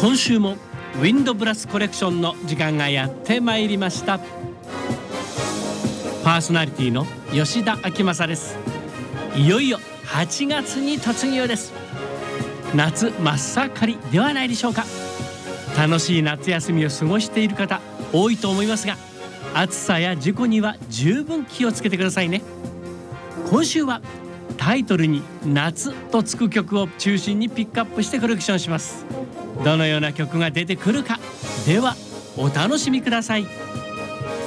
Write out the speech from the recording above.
今週もウィンドブラスコレクションの時間がやってまいりました。パーソナリティの吉田明正です。いよいよ8月に突入です。夏真っ盛りではないでしょうか。楽しい夏休みを過ごしている方多いと思いますが、暑さや事故には十分気をつけてくださいね。今週はタイトルに夏とつく曲を中心にピックアップしてコレクションします。どのような曲が出てくるか、ではお楽しみください。